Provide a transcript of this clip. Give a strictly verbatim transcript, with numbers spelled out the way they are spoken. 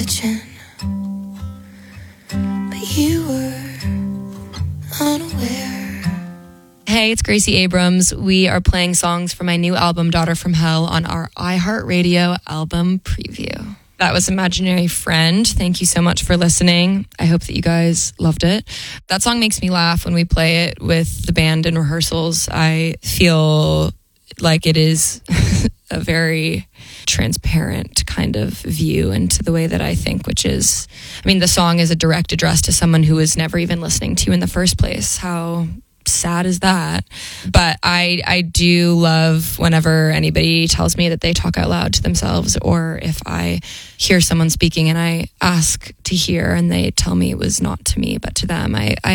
kitchen, but you were unaware. Hey, it's Gracie Abrams. We are playing songs from my new album, Daughter from Hell, on our iHeartRadio album preview. That was Imaginary Friend. Thank you so much for listening. I hope that you guys loved it. That song makes me laugh when we play it with the band in rehearsals. I feel like it is a very transparent kind of view into the way that I think, which is, I mean, the song is a direct address to someone who was never even listening to you in the first place. How sad is that? But I I do love whenever anybody tells me that they talk out loud to themselves, or if I hear someone speaking and I ask to hear and they tell me it was not to me but to them. I, I